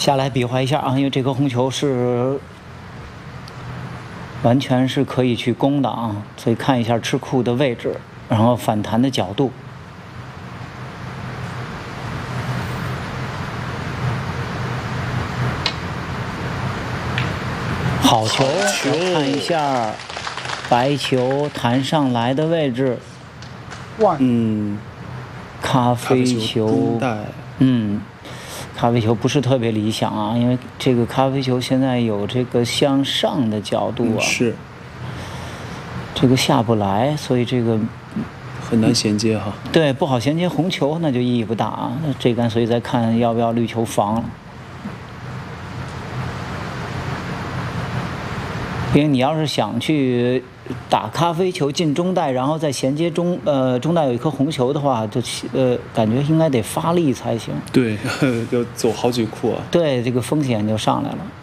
下来比划一下啊，因为这颗红球是完全是可以去攻的啊，所以看一下吃库的位置，然后反弹的角度。好球，看一下白球弹上来的位置。咖啡球，咖啡球不是特别理想啊，因为这个咖啡球现在有这个向上的角度啊， 是， 这个下不来，所以这个很难衔接哈。 对，不好衔接红球，那就意义不大啊。那这杆所以再看要不要绿球防了。因为你要是想去打咖啡球进中袋，然后再衔接中袋有一颗红球的话，就感觉应该得发力才行。 对，要走好几库啊。 对，这个风险就上来了。